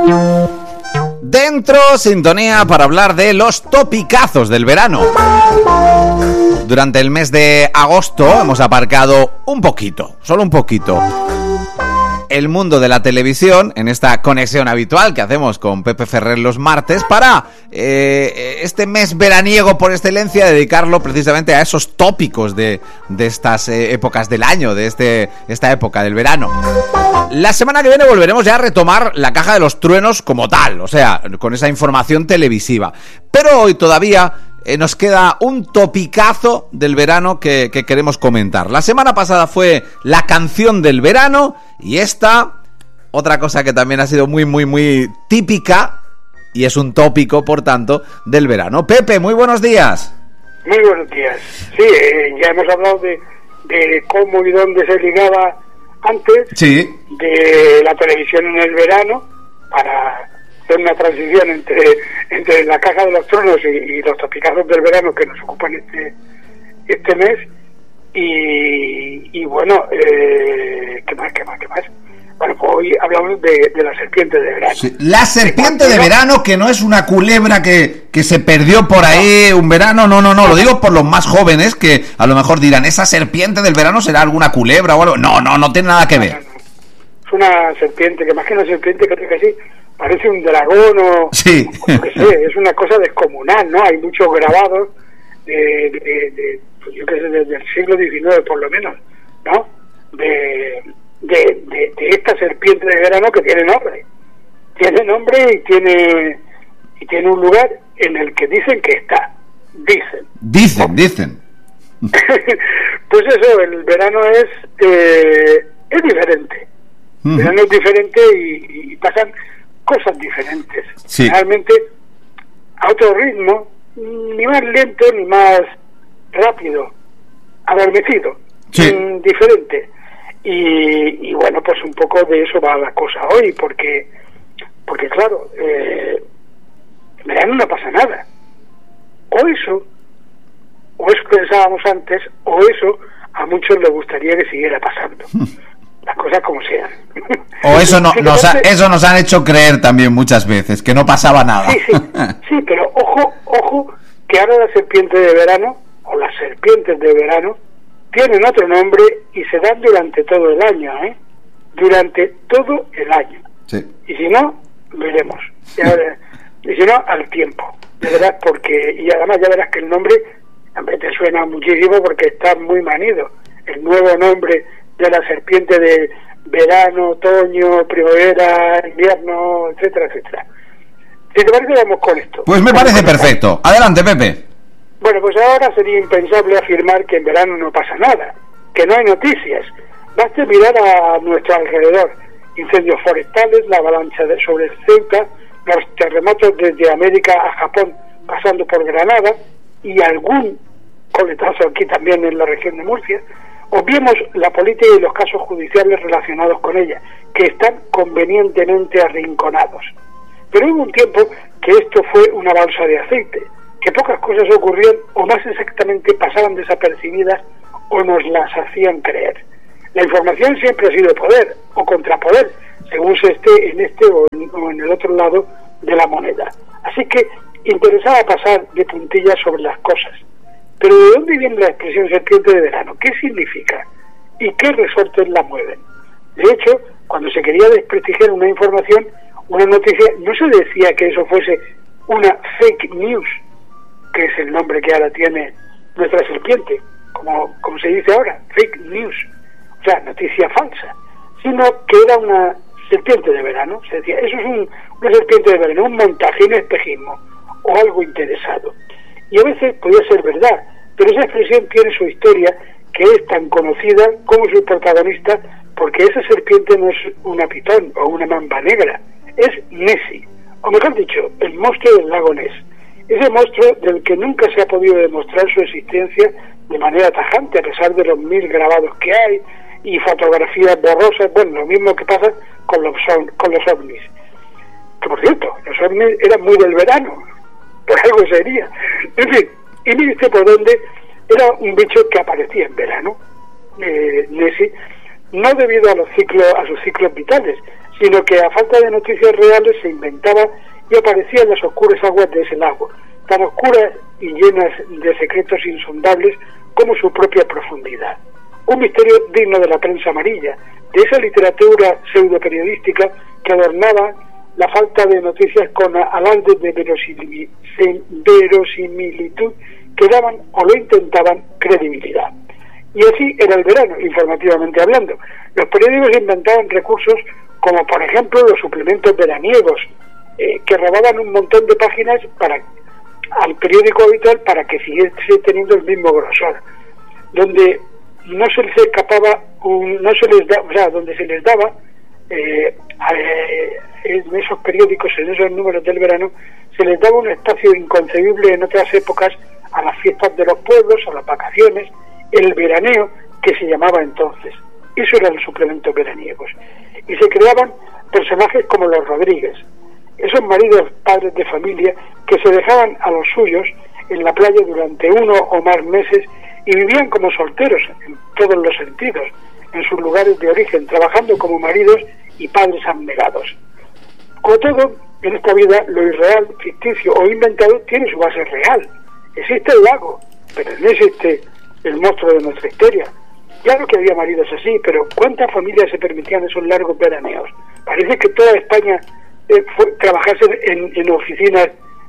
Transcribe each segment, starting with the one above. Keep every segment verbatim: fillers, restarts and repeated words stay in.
Dentro, sintonía para hablar de los topicazos del verano. Durante el mes de agosto hemos aparcado un poquito, solo un poquito, el mundo de la televisión en esta conexión habitual que hacemos con Pepe Ferrer los martes para eh, este mes veraniego por excelencia dedicarlo precisamente a esos tópicos de, de estas eh, épocas del año, de este, esta época del verano. La semana que viene volveremos ya a retomar la caja de los truenos como tal, o sea, con esa información televisiva. Pero hoy todavía eh, nos queda un topicazo del verano que, que queremos comentar. La semana pasada fue la canción del verano y esta, otra cosa que también ha sido muy, muy, muy típica y es un tópico, por tanto, del verano. Pepe, muy buenos días. Muy buenos días. Sí, eh, ya hemos hablado de, de cómo y dónde se ligaba antes, sí, de la televisión en el verano, para hacer una transición entre, entre la caja de los tronos y, y los topicazos del verano que nos ocupan este, este mes. Y, y bueno, eh, ¿qué más, qué más, qué más? Bueno, pues hoy hablamos de, de la serpiente de verano. Sí, la serpiente de verano, que no es una culebra que, que se perdió por ahí un verano, no, no, no, lo digo por los más jóvenes que a lo mejor dirán, esa serpiente del verano será alguna culebra o algo. No, no, no tiene nada que ver. No, no, no. Es una serpiente, que más que una serpiente, creo que sí, parece un dragón o... Sí. o no sé, es una cosa descomunal, ¿no? Hay muchos grabados de... de, de pues yo qué sé, desde el siglo diecinueve por lo menos, ¿no? De, de, de, de esta serpiente de verano que tiene nombre. Tiene nombre y tiene y tiene un lugar en el que dicen que está. Dicen. Dicen, ¿no? Dicen. Pues eso, el verano es eh, es diferente. El verano es diferente y, y pasan cosas diferentes. Sí. Realmente a otro ritmo, ni más lento ni más rápido, adormecido, sí. mm, diferente. Y, y bueno, pues un poco de eso va la cosa hoy, porque porque claro, eh, en verano no pasa nada. O eso, o eso pensábamos antes, o eso a muchos les gustaría que siguiera pasando. Las cosas como sean. O eso no, nos ha, eso nos han hecho creer también muchas veces, que no pasaba nada. Sí, sí, sí, pero ojo, ojo, que ahora la serpiente de verano, o las serpientes de verano, tienen otro nombre y se dan durante todo el año, ¿eh? Durante todo el año. Sí. Y si no, veremos. Ya, y si no, al tiempo. De verdad, porque, y además ya verás que el nombre, hombre, te suena muchísimo porque está muy manido. El nuevo nombre de la serpiente de verano, otoño, primavera, invierno, etcétera, etcétera. Si te parece, vamos con esto. Pues me parece perfecto. Adelante, Pepe. Bueno, pues ahora sería impensable afirmar que en verano no pasa nada, que no hay noticias. Basta mirar a nuestro alrededor. Incendios forestales, la avalancha de sobre el Ceuta, los terremotos desde América a Japón, pasando por Granada, y algún coletazo aquí también en la región de Murcia. Obviemos la política y los casos judiciales relacionados con ella, que están convenientemente arrinconados. Pero hubo un tiempo que esto fue una balsa de aceite, que pocas cosas ocurrían, o más exactamente pasaban desapercibidas, o nos las hacían creer. La información siempre ha sido poder, o contrapoder, según se esté en este o en, o en el otro lado de la moneda. Así que interesaba pasar de puntillas sobre las cosas. Pero ¿de dónde viene la expresión serpiente de verano? ¿Qué significa? ¿Y qué resortes la mueven? De hecho, cuando se quería desprestigiar una información, una noticia, no se decía que eso fuese una fake news, que es el nombre que ahora tiene nuestra serpiente, como, como se dice ahora, fake news, o sea, noticia falsa, sino que era una serpiente de verano. Se decía, eso es un, una serpiente de verano, un montaje, un espejismo, o algo interesado. Y a veces podía ser verdad, pero esa expresión tiene su historia, que es tan conocida como su protagonista, porque esa serpiente no es una pitón o una mamba negra, es Nessie, o mejor dicho, el monstruo del lago Ness. Ese monstruo del que nunca se ha podido demostrar su existencia de manera tajante, a pesar de los mil grabados que hay y fotografías borrosas. Bueno, lo mismo que pasa con los, con los ovnis. Que por cierto, los ovnis eran muy del verano, por algo sería. En fin, y mire usted por dónde era un bicho que aparecía en verano, eh, Nessie, no debido a los ciclos, a sus ciclos vitales, sino que a falta de noticias reales se inventaba y aparecía en las oscuras aguas de ese lago, tan oscuras y llenas de secretos insondables como su propia profundidad. Un misterio digno de la prensa amarilla, de esa literatura pseudo-periodística que adornaba la falta de noticias con alardes de verosimilitud que daban o lo intentaban credibilidad. Y así era el verano, informativamente hablando. Los periódicos inventaban recursos como, por ejemplo, los suplementos veraniegos, eh, que robaban un montón de páginas para al periódico habitual para que siguiese teniendo el mismo grosor, donde no se les escapaba, un, no se les da, o sea, donde se les daba eh, eh, en esos periódicos, en esos números del verano, se les daba un espacio inconcebible en otras épocas a las fiestas de los pueblos, a las vacaciones, el veraneo, que se llamaba entonces. Eso eran los suplementos veraniegos. Y se creaban personajes como los Rodríguez, esos maridos padres de familia que se dejaban a los suyos en la playa durante uno o más meses y vivían como solteros en todos los sentidos, en sus lugares de origen, trabajando como maridos y padres abnegados. Como todo, en esta vida, lo irreal, ficticio o inventado tiene su base real. Existe el lago, pero no existe el monstruo de nuestra historia. Claro que había maridos así, pero ¿cuántas familias se permitían esos largos veraneos? Parece que toda España eh, fue, trabajase en, en oficinas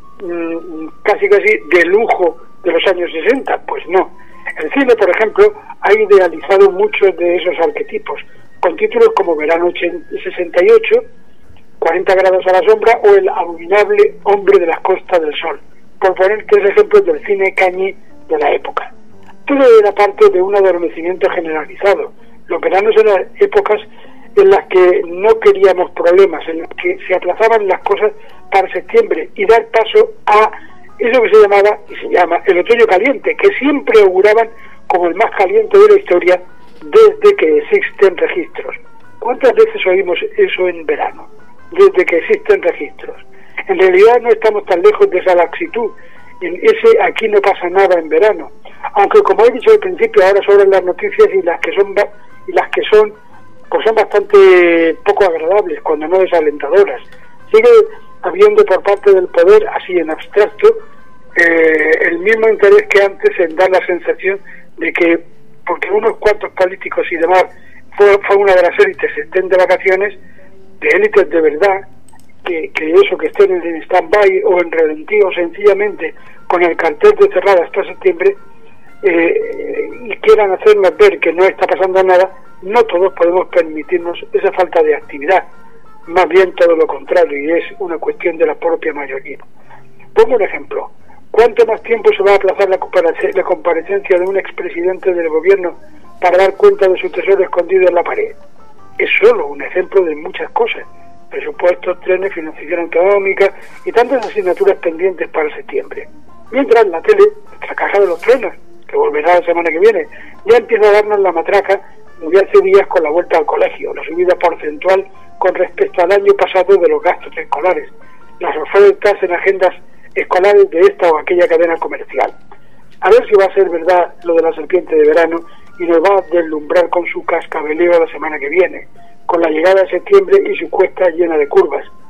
mmm, casi casi de lujo de los años sesenta. Pues no. El cine, por ejemplo, ha idealizado muchos de esos arquetipos, con títulos como Verano sesenta y ocho, cuarenta grados a la sombra o El abominable hombre de las costas del sol, por poner tres ejemplos del cine cañí de la época. Todo era parte de un adormecimiento generalizado. Los veranos eran épocas en las que no queríamos problemas, en las que se aplazaban las cosas para septiembre y dar paso a eso que se llamaba y se llama el otoño caliente, que siempre auguraban como el más caliente de la historia desde que existen registros. ¿Cuántas veces oímos eso en verano? Desde que existen registros. En realidad no estamos tan lejos de esa laxitud. En ese aquí no pasa nada en verano. Aunque, como he dicho al principio, ahora sobran las noticias y las que son y las que son pues son bastante poco agradables, cuando no desalentadoras. Sigue habiendo por parte del poder, así en abstracto, eh, el mismo interés que antes en dar la sensación de que porque unos cuantos políticos y demás fue, fue una de las élites estén de vacaciones, de élites de verdad, que, que eso que estén en stand-by o en ralentí o sencillamente con el cartel de cerrada hasta septiembre, eh, y quieran hacernos ver que no está pasando nada. No todos podemos permitirnos esa falta de actividad, más bien todo lo contrario, y es una cuestión de la propia mayoría. Pongo un ejemplo. ¿Cuánto más tiempo se va a aplazar la, comparece- la comparecencia de un expresidente del gobierno para dar cuenta de su tesoro escondido en la pared? Es solo un ejemplo de muchas cosas: presupuestos, trenes, financiación autonómica y tantas asignaturas pendientes para septiembre. Mientras la tele, la caja de los trenes, que volverá la semana que viene, ya empieza a darnos la matraca de hace días con la vuelta al colegio, la subida porcentual con respecto al año pasado de los gastos escolares, las ofertas en agendas escolares de esta o aquella cadena comercial. A ver si va a ser verdad lo de la serpiente de verano y nos va a deslumbrar con su cascabeleo la semana que viene, con la llegada de septiembre y su cuesta llena de curvas.